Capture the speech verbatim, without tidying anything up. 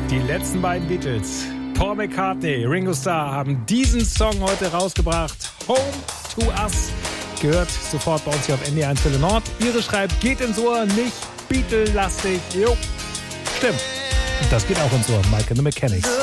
Die letzten beiden Beatles, Paul McCartney, Ringo Starr, haben diesen Song heute rausgebracht. Home to Us. Gehört sofort bei uns hier auf N D R eins Welle Nord. Ihre schreibt, geht ins Ohr, nicht Beatle-lastig. Jo, stimmt. Das geht auch ins Ohr. Mike and the Mechanics.